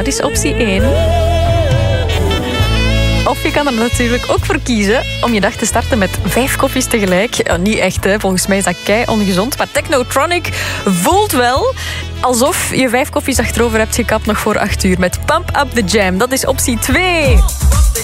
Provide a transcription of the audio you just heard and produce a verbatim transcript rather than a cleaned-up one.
Dat is optie één. Of je kan er natuurlijk ook voor kiezen om je dag te starten met vijf koffies tegelijk. Ja, niet echt, hè. Volgens mij is dat kei ongezond. Maar Technotronic voelt wel alsof je vijf koffies achterover hebt gekapt nog voor acht uur. Met Pump Up The Jam. Dat is optie twee.